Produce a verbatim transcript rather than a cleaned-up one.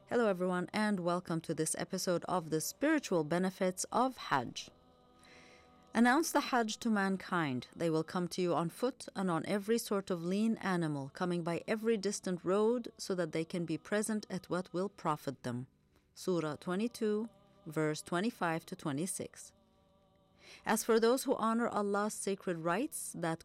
Hello everyone and welcome to this episode of the spiritual benefits of Hajj. Announce the Hajj to mankind. They will come to you on foot and on every sort of lean animal, coming by every distant road so that they can be present at what will profit them. Surah twenty-two, verse twenty-five to twenty-six. As for those who honor Allah's sacred rites that